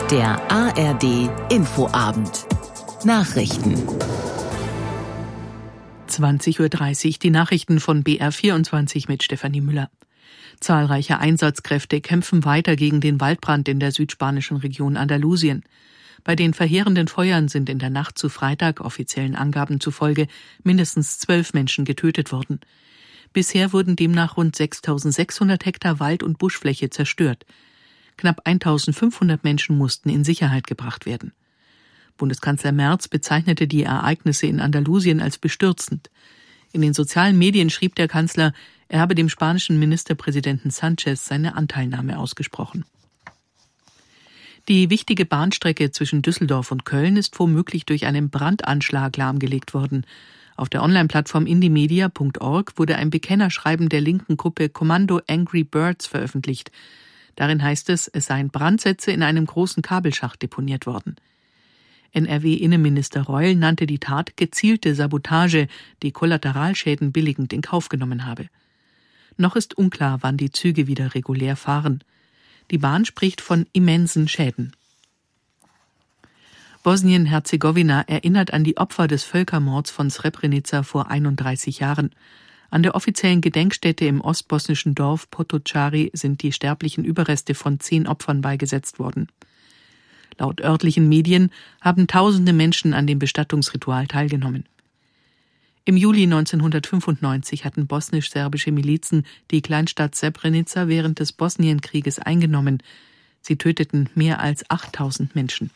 Der ARD Infoabend. Nachrichten. 20:30 Uhr, die Nachrichten von BR24 mit Stefanie Müller. Zahlreiche Einsatzkräfte kämpfen weiter gegen den Waldbrand in der südspanischen Region Andalusien. Bei den verheerenden Feuern sind in der Nacht zu Freitag, offiziellen Angaben zufolge, mindestens 12 Menschen getötet worden. Bisher wurden demnach rund 6.600 Hektar Wald- und Buschfläche zerstört. Knapp 1.500 Menschen mussten in Sicherheit gebracht werden. Bundeskanzler Merz bezeichnete die Ereignisse in Andalusien als bestürzend. In den sozialen Medien schrieb der Kanzler, er habe dem spanischen Ministerpräsidenten Sánchez seine Anteilnahme ausgesprochen. Die wichtige Bahnstrecke zwischen Düsseldorf und Köln ist womöglich durch einen Brandanschlag lahmgelegt worden. Auf der Online-Plattform indymedia.org wurde ein Bekennerschreiben der linken Gruppe Kommando Angry Birds veröffentlicht. Darin heißt es seien Brandsätze in einem großen Kabelschacht deponiert worden. NRW-Innenminister Reul nannte die Tat gezielte Sabotage, die Kollateralschäden billigend in Kauf genommen habe. Noch ist unklar, wann die Züge wieder regulär fahren. Die Bahn spricht von immensen Schäden. Bosnien-Herzegowina erinnert an die Opfer des Völkermords von Srebrenica vor 31 Jahren. An der offiziellen Gedenkstätte im ostbosnischen Dorf Potocari sind die sterblichen Überreste von 10 Opfern beigesetzt worden. Laut örtlichen Medien haben tausende Menschen an dem Bestattungsritual teilgenommen. Im Juli 1995 hatten bosnisch-serbische Milizen die Kleinstadt Srebrenica während des Bosnienkrieges eingenommen. Sie töteten mehr als 8.000 Menschen.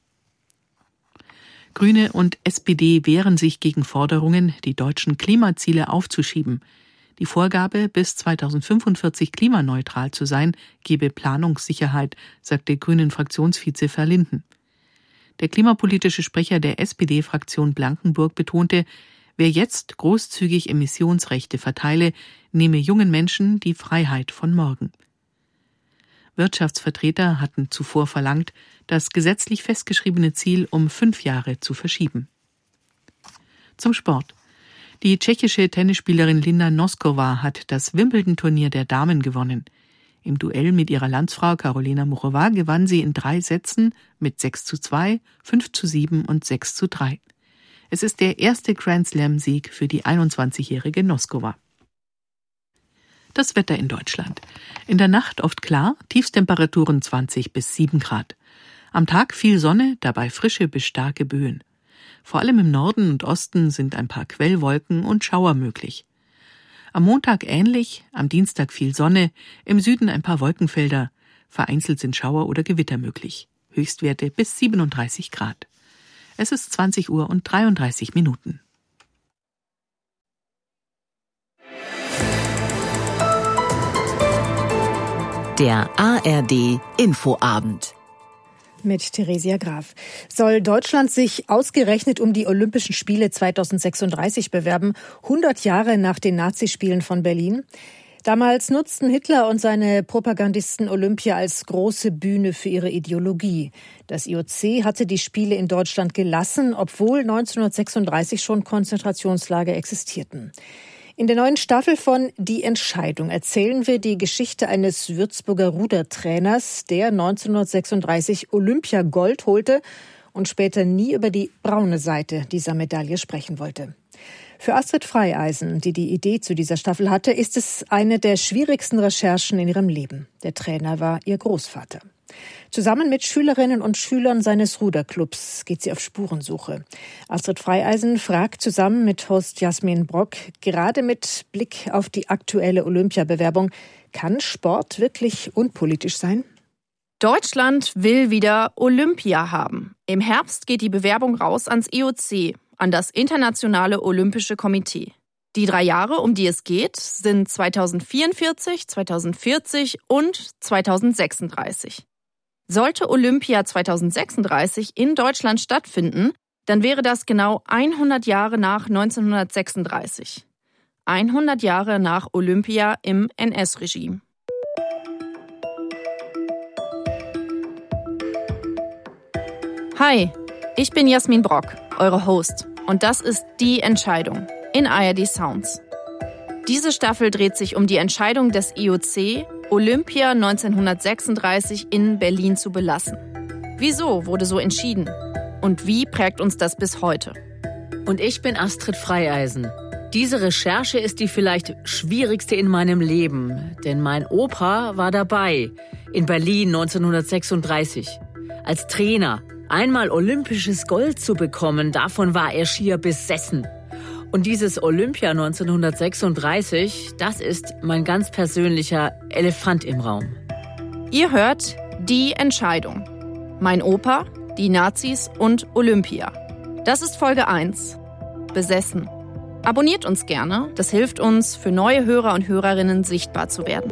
Grüne und SPD wehren sich gegen Forderungen, die deutschen Klimaziele aufzuschieben. Die Vorgabe, bis 2045 klimaneutral zu sein, gebe Planungssicherheit, sagte Grünen-Fraktionsvize Verlinden. Der klimapolitische Sprecher der SPD-Fraktion Blankenburg betonte, wer jetzt großzügig Emissionsrechte verteile, nehme jungen Menschen die Freiheit von morgen. Wirtschaftsvertreter hatten zuvor verlangt, das gesetzlich festgeschriebene Ziel um 5 Jahre zu verschieben. Zum Sport. Die tschechische Tennisspielerin Linda Noskova hat das Wimbledon-Turnier der Damen gewonnen. Im Duell mit ihrer Landsfrau Karolina Muchova gewann sie in 3 Sätzen mit 6:2, 5:7 und 6:3. Es ist der erste Grand-Slam-Sieg für die 21-jährige Noskova. Das Wetter in Deutschland. In der Nacht oft klar, Tiefstemperaturen 20 bis 7 Grad. Am Tag viel Sonne, dabei frische bis starke Böen. Vor allem im Norden und Osten sind ein paar Quellwolken und Schauer möglich. Am Montag ähnlich, am Dienstag viel Sonne, im Süden ein paar Wolkenfelder. Vereinzelt sind Schauer oder Gewitter möglich. Höchstwerte bis 37 Grad. Es ist 20:33 Uhr. Der ARD Infoabend. Mit Theresia Graf. Soll Deutschland sich ausgerechnet um die Olympischen Spiele 2036 bewerben, 100 Jahre nach den Nazispielen von Berlin? Damals nutzten Hitler und seine Propagandisten Olympia als große Bühne für ihre Ideologie. Das IOC hatte die Spiele in Deutschland gelassen, obwohl 1936 schon Konzentrationslager existierten. In der neuen Staffel von Die Entscheidung erzählen wir die Geschichte eines Würzburger Rudertrainers, der 1936 Olympiagold holte und später nie über die braune Seite dieser Medaille sprechen wollte. Für Astrid Freieisen, die die Idee zu dieser Staffel hatte, ist es eine der schwierigsten Recherchen in ihrem Leben. Der Trainer war ihr Großvater. Zusammen mit Schülerinnen und Schülern seines Ruderclubs geht sie auf Spurensuche. Astrid Freieisen fragt zusammen mit Host Jasmin Brock, gerade mit Blick auf die aktuelle Olympiabewerbung, kann Sport wirklich unpolitisch sein? Deutschland will wieder Olympia haben. Im Herbst geht die Bewerbung raus ans IOC, an das Internationale Olympische Komitee. Die 3 Jahre, um die es geht, sind 2044, 2040 und 2036. Sollte Olympia 2036 in Deutschland stattfinden, dann wäre das genau 100 Jahre nach 1936. 100 Jahre nach Olympia im NS-Regime. Hi, ich bin Jasmin Brock, eure Host, und das ist Die Entscheidung in ARD Sounds. Diese Staffel dreht sich um die Entscheidung des IOC, Olympia 1936 in Berlin zu belassen. Wieso wurde so entschieden? Und wie prägt uns das bis heute? Und ich bin Astrid Freieisen. Diese Recherche ist die vielleicht schwierigste in meinem Leben, denn mein Opa war dabei in Berlin 1936 als Trainer. Einmal olympisches Gold zu bekommen, davon war er schier besessen. Und dieses Olympia 1936, das ist mein ganz persönlicher Elefant im Raum. Ihr hört Die Entscheidung. Mein Opa, die Nazis und Olympia. Das ist Folge 1. Besessen. Abonniert uns gerne, das hilft uns, für neue Hörer und Hörerinnen sichtbar zu werden.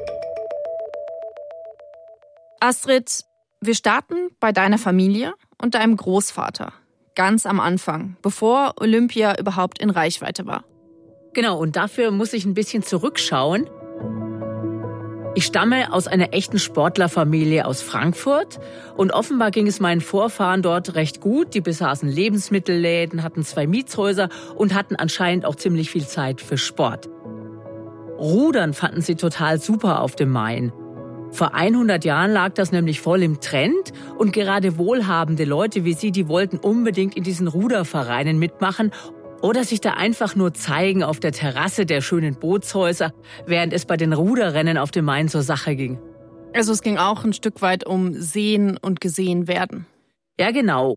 Astrid, wir starten bei deiner Familie und deinem Großvater. Ganz am Anfang, bevor Olympia überhaupt in Reichweite war. Genau, und dafür muss ich ein bisschen zurückschauen. Ich stamme aus einer echten Sportlerfamilie aus Frankfurt und offenbar ging es meinen Vorfahren dort recht gut. Die besaßen Lebensmittelläden, hatten 2 Mietshäuser und hatten anscheinend auch ziemlich viel Zeit für Sport. Rudern fanden sie total super auf dem Main. Vor 100 Jahren lag das nämlich voll im Trend und gerade wohlhabende Leute wie sie, die wollten unbedingt in diesen Rudervereinen mitmachen oder sich da einfach nur zeigen auf der Terrasse der schönen Bootshäuser, während es bei den Ruderrennen auf dem Main zur Sache ging. Also es ging auch ein Stück weit um Sehen und gesehen werden. Ja, genau.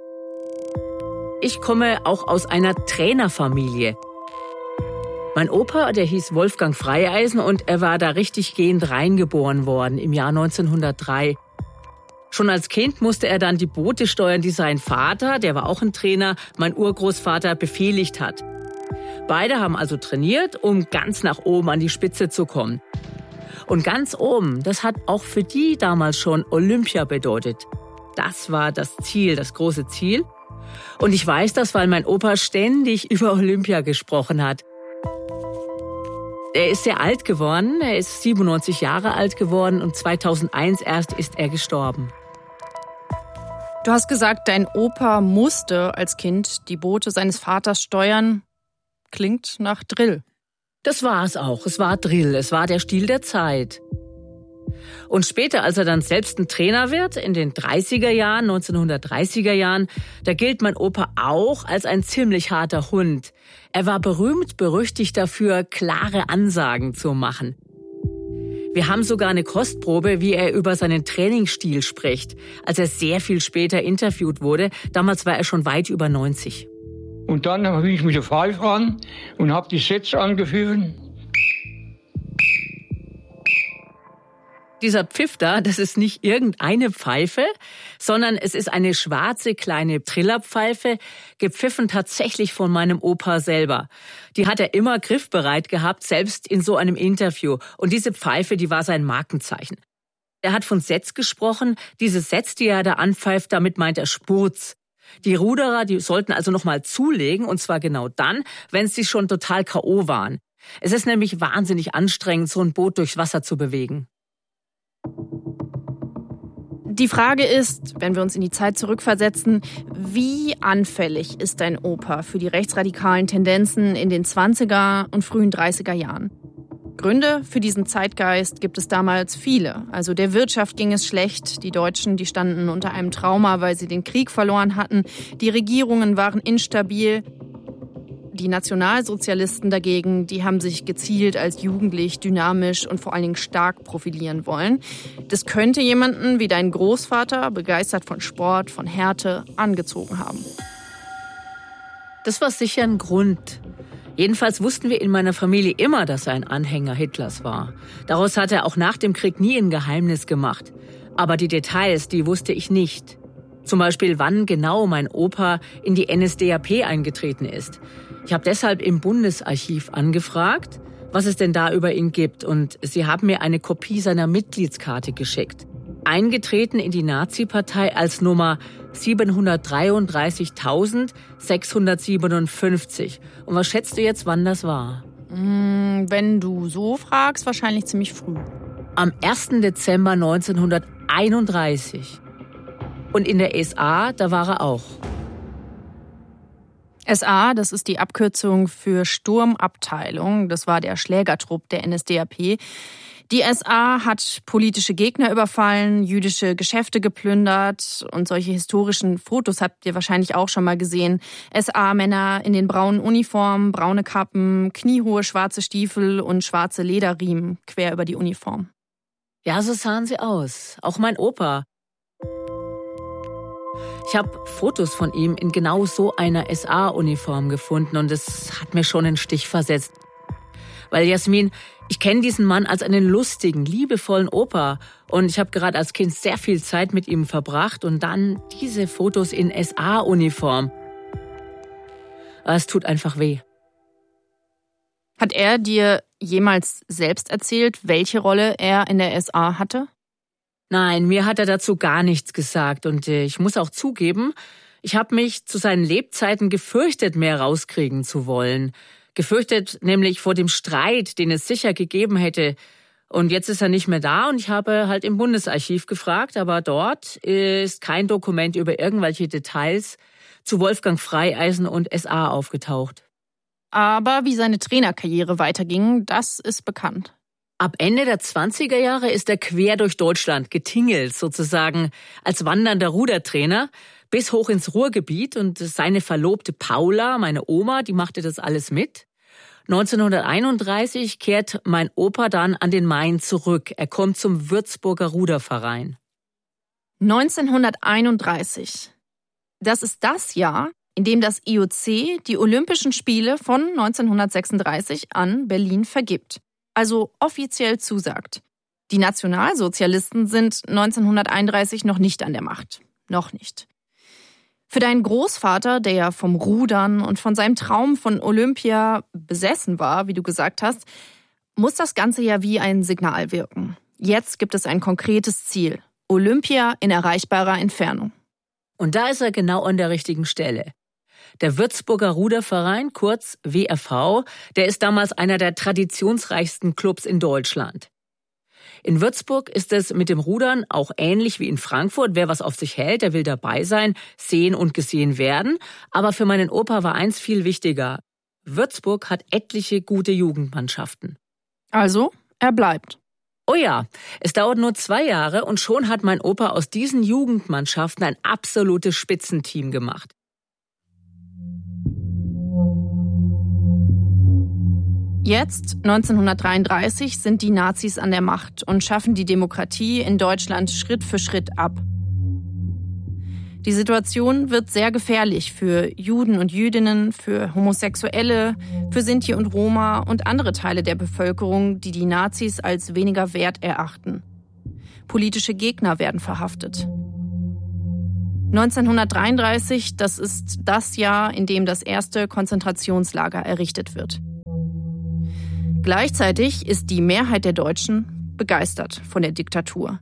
Ich komme auch aus einer Trainerfamilie. Mein Opa, der hieß Wolfgang Freieisen und er war da richtig gehend reingeboren worden im Jahr 1903. Schon als Kind musste er dann die Boote steuern, die sein Vater, der war auch ein Trainer, mein Urgroßvater befehligt hat. Beide haben also trainiert, um ganz nach oben an die Spitze zu kommen. Und ganz oben, das hat auch für die damals schon Olympia bedeutet. Das war das Ziel, das große Ziel. Und ich weiß das, weil mein Opa ständig über Olympia gesprochen hat. Er ist sehr alt geworden, er ist 97 Jahre alt geworden und 2001 erst ist er gestorben. Du hast gesagt, dein Opa musste als Kind die Boote seines Vaters steuern. Klingt nach Drill. Das war es auch. Es war Drill. Es war der Stil der Zeit. Und später, als er dann selbst ein Trainer wird, in den 30er Jahren, 1930er Jahren, da gilt mein Opa auch als ein ziemlich harter Hund. Er war berühmt, berüchtigt dafür, klare Ansagen zu machen. Wir haben sogar eine Kostprobe, wie er über seinen Trainingsstil spricht, als er sehr viel später interviewt wurde. Damals war er schon weit über 90. Und dann bin ich mit der Pfeife an und habe die Sätze angeführt. Dieser Pfiff da, das ist nicht irgendeine Pfeife, sondern es ist eine schwarze kleine Trillerpfeife, gepfiffen tatsächlich von meinem Opa selber. Die hat er immer griffbereit gehabt, selbst in so einem Interview. Und diese Pfeife, die war sein Markenzeichen. Er hat von Setz gesprochen. Diese Setz, die er da anpfeift, damit meint er Spurz. Die Ruderer, die sollten also nochmal zulegen, und zwar genau dann, wenn sie schon total K.O. waren. Es ist nämlich wahnsinnig anstrengend, so ein Boot durchs Wasser zu bewegen. Die Frage ist, wenn wir uns in die Zeit zurückversetzen, wie anfällig ist dein Opa für die rechtsradikalen Tendenzen in den 20er und frühen 30er Jahren? Gründe für diesen Zeitgeist gibt es damals viele. Also der Wirtschaft ging es schlecht, die Deutschen, die standen unter einem Trauma, weil sie den Krieg verloren hatten, die Regierungen waren instabil. Die Nationalsozialisten dagegen, die haben sich gezielt als jugendlich, dynamisch und vor allen Dingen stark profilieren wollen. Das könnte jemanden wie dein Großvater, begeistert von Sport, von Härte, angezogen haben. Das war sicher ein Grund. Jedenfalls wussten wir in meiner Familie immer, dass er ein Anhänger Hitlers war. Daraus hat er auch nach dem Krieg nie ein Geheimnis gemacht. Aber die Details, die wusste ich nicht. Zum Beispiel, wann genau mein Opa in die NSDAP eingetreten ist. Ich habe deshalb im Bundesarchiv angefragt, was es denn da über ihn gibt. Und sie haben mir eine Kopie seiner Mitgliedskarte geschickt. Eingetreten in die Nazi-Partei als Nummer 733.657. Und was schätzt du jetzt, wann das war? Wenn du so fragst, wahrscheinlich ziemlich früh. Am 1. Dezember 1931. Und in der SA, da war er auch. SA, das ist die Abkürzung für Sturmabteilung. Das war der Schlägertrupp der NSDAP. Die SA hat politische Gegner überfallen, jüdische Geschäfte geplündert und solche historischen Fotos habt ihr wahrscheinlich auch schon mal gesehen. SA-Männer in den braunen Uniformen, braune Kappen, kniehohe schwarze Stiefel und schwarze Lederriemen quer über die Uniform. Ja, so sahen sie aus. Auch mein Opa. Ich habe Fotos von ihm in genau so einer SA-Uniform gefunden und es hat mir schon einen Stich versetzt. Weil Jasmin, ich kenne diesen Mann als einen lustigen, liebevollen Opa und ich habe gerade als Kind sehr viel Zeit mit ihm verbracht und dann diese Fotos in SA-Uniform. Es tut einfach weh. Hat er dir jemals selbst erzählt, welche Rolle er in der SA hatte? Nein, mir hat er dazu gar nichts gesagt und ich muss auch zugeben, ich habe mich zu seinen Lebzeiten gefürchtet, mehr rauskriegen zu wollen. Gefürchtet nämlich vor dem Streit, den es sicher gegeben hätte. Und jetzt ist er nicht mehr da und ich habe halt im Bundesarchiv gefragt, aber dort ist kein Dokument über irgendwelche Details zu Wolfgang Freieisen und SA aufgetaucht. Aber wie seine Trainerkarriere weiterging, das ist bekannt. Ab Ende der 20er Jahre ist er quer durch Deutschland getingelt, sozusagen als wandernder Rudertrainer, bis hoch ins Ruhrgebiet und seine Verlobte Paula, meine Oma, die machte das alles mit. 1931 kehrt mein Opa dann an den Main zurück. Er kommt zum Würzburger Ruderverein. 1931. Das ist das Jahr, in dem das IOC die Olympischen Spiele von 1936 an Berlin vergibt. Also offiziell zusagt. Die Nationalsozialisten sind 1931 noch nicht an der Macht. Noch nicht. Für deinen Großvater, der ja vom Rudern und von seinem Traum von Olympia besessen war, wie du gesagt hast, muss das Ganze ja wie ein Signal wirken. Jetzt gibt es ein konkretes Ziel. Olympia in erreichbarer Entfernung. Und da ist er genau an der richtigen Stelle. Der Würzburger Ruderverein, kurz WRV, der ist damals einer der traditionsreichsten Clubs in Deutschland. In Würzburg ist es mit dem Rudern auch ähnlich wie in Frankfurt. Wer was auf sich hält, der will dabei sein, sehen und gesehen werden. Aber für meinen Opa war eins viel wichtiger. Würzburg hat etliche gute Jugendmannschaften. Also, er bleibt. Oh ja, es dauert nur 2 Jahre und schon hat mein Opa aus diesen Jugendmannschaften ein absolutes Spitzenteam gemacht. Jetzt, 1933, sind die Nazis an der Macht und schaffen die Demokratie in Deutschland Schritt für Schritt ab. Die Situation wird sehr gefährlich für Juden und Jüdinnen, für Homosexuelle, für Sinti und Roma und andere Teile der Bevölkerung, die die Nazis als weniger wert erachten. Politische Gegner werden verhaftet. 1933, das ist das Jahr, in dem das erste Konzentrationslager errichtet wird. Gleichzeitig ist die Mehrheit der Deutschen begeistert von der Diktatur.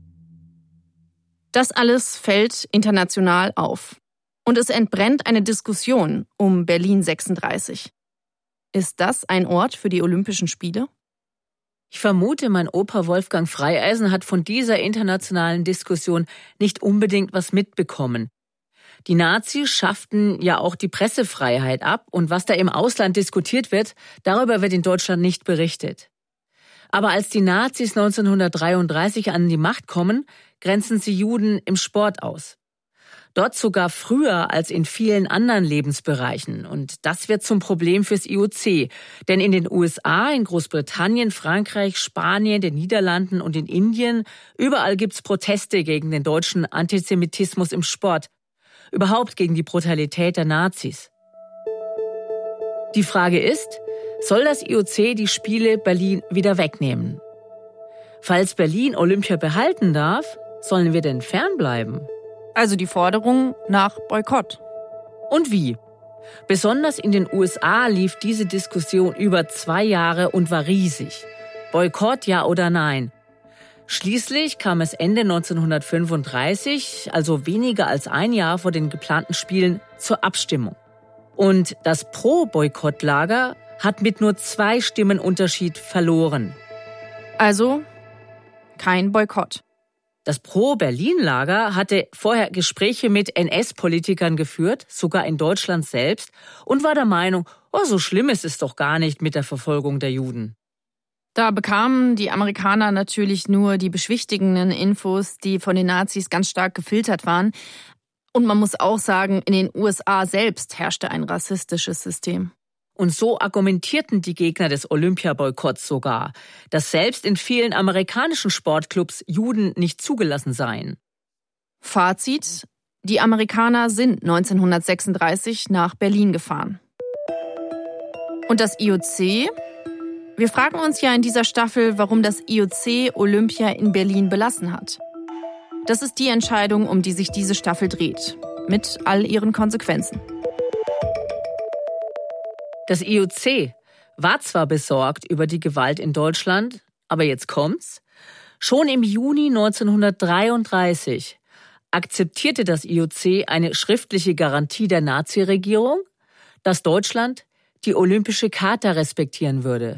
Das alles fällt international auf. Und es entbrennt eine Diskussion um Berlin 36. Ist das ein Ort für die Olympischen Spiele? Ich vermute, mein Opa Wolfgang Freieisen hat von dieser internationalen Diskussion nicht unbedingt was mitbekommen. Die Nazis schafften ja auch die Pressefreiheit ab und was da im Ausland diskutiert wird, darüber wird in Deutschland nicht berichtet. Aber als die Nazis 1933 an die Macht kommen, grenzen sie Juden im Sport aus. Dort sogar früher als in vielen anderen Lebensbereichen. Und das wird zum Problem fürs IOC. Denn in den USA, in Großbritannien, Frankreich, Spanien, den Niederlanden und in Indien, überall gibt's Proteste gegen den deutschen Antisemitismus im Sport. Überhaupt gegen die Brutalität der Nazis. Die Frage ist, soll das IOC die Spiele Berlin wieder wegnehmen? Falls Berlin Olympia behalten darf, sollen wir denn fernbleiben? Also die Forderung nach Boykott. Und wie? Besonders in den USA lief diese Diskussion über 2 Jahre und war riesig. Boykott, ja oder nein? Schließlich kam es Ende 1935, also weniger als 1 Jahr vor den geplanten Spielen, zur Abstimmung. Und das Pro-Boykott-Lager hat mit nur 2 Stimmen Unterschied verloren. Also kein Boykott. Das Pro-Berlin-Lager hatte vorher Gespräche mit NS-Politikern geführt, sogar in Deutschland selbst, und war der Meinung, oh, so schlimm ist es doch gar nicht mit der Verfolgung der Juden. Da bekamen die Amerikaner natürlich nur die beschwichtigenden Infos, die von den Nazis ganz stark gefiltert waren. Und man muss auch sagen, in den USA selbst herrschte ein rassistisches System. Und so argumentierten die Gegner des Olympiaboykotts sogar, dass selbst in vielen amerikanischen Sportclubs Juden nicht zugelassen seien. Fazit: Die Amerikaner sind 1936 nach Berlin gefahren. Und das IOC? Wir fragen uns ja in dieser Staffel, warum das IOC Olympia in Berlin belassen hat. Das ist die Entscheidung, um die sich diese Staffel dreht, mit all ihren Konsequenzen. Das IOC war zwar besorgt über die Gewalt in Deutschland, aber jetzt kommt's. Schon im Juni 1933 akzeptierte das IOC eine schriftliche Garantie der Naziregierung, dass Deutschland die Olympische Charta respektieren würde.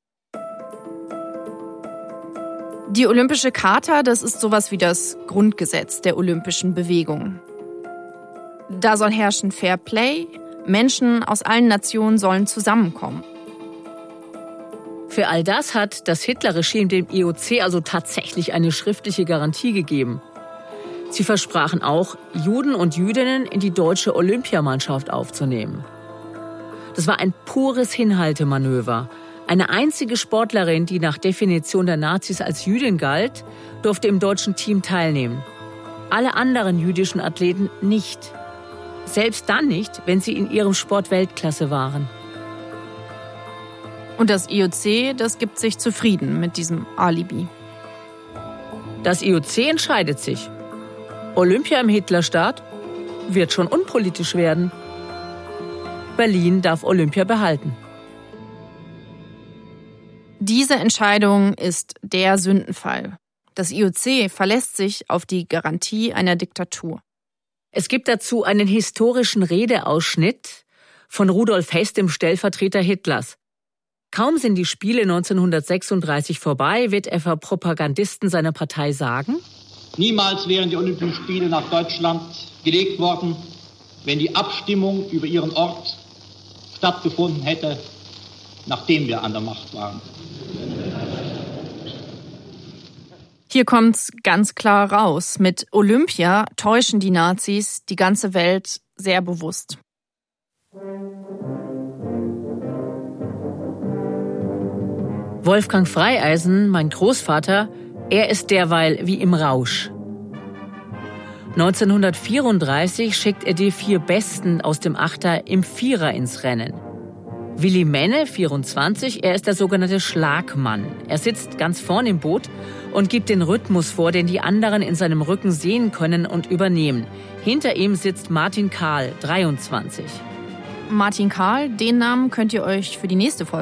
Die Olympische Charta, das ist sowas wie das Grundgesetz der olympischen Bewegung. Da soll herrschen Fair Play, Menschen aus allen Nationen sollen zusammenkommen. Für all das hat das Hitlerregime dem IOC also tatsächlich eine schriftliche Garantie gegeben. Sie versprachen auch, Juden und Jüdinnen in die deutsche Olympiamannschaft aufzunehmen. Das war ein pures Hinhaltemanöver. Eine einzige Sportlerin, die nach Definition der Nazis als Jüdin galt, durfte im deutschen Team teilnehmen. Alle anderen jüdischen Athleten nicht. Selbst dann nicht, wenn sie in ihrem Sport Weltklasse waren. Und das IOC, das gibt sich zufrieden mit diesem Alibi. Das IOC entscheidet sich. Olympia im Hitlerstaat wird schon unpolitisch werden. Berlin darf Olympia behalten. Diese Entscheidung ist der Sündenfall. Das IOC verlässt sich auf die Garantie einer Diktatur. Es gibt dazu einen historischen Redeausschnitt von Rudolf Hess, dem Stellvertreter Hitlers. Kaum sind die Spiele 1936 vorbei, wird er vor Propagandisten seiner Partei sagen: Niemals wären die Olympischen Spiele nach Deutschland gelegt worden, wenn die Abstimmung über ihren Ort stattgefunden hätte, nachdem wir an der Macht waren. Hier kommt's ganz klar raus. Mit Olympia täuschen die Nazis die ganze Welt sehr bewusst. Wolfgang Freieisen, mein Großvater, er ist derweil wie im Rausch. 1934 schickt er die 4 Besten aus dem Achter im Vierer ins Rennen. Willi Menne, 24, er ist der sogenannte Schlagmann. Er sitzt ganz vorn im Boot und gibt den Rhythmus vor, den die anderen in seinem Rücken sehen können und übernehmen. Hinter ihm sitzt Martin Kahl, 23. Martin Kahl, den Namen könnt ihr euch für die nächste Folge